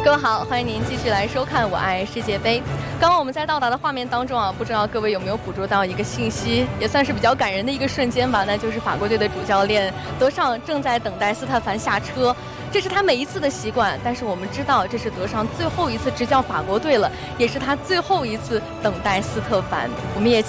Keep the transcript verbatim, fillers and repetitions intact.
各位好，欢迎您继续来收看《我爱世界杯》。刚刚我们在到达的画面当中啊，不知道各位有没有捕捉到一个信息，也算是比较感人的一个瞬间吧，那就是法国队的主教练德尚正在等待斯特凡下车。这是他每一次的习惯，但是我们知道这是德尚最后一次执教法国队了，也是他最后一次等待斯特凡。我们也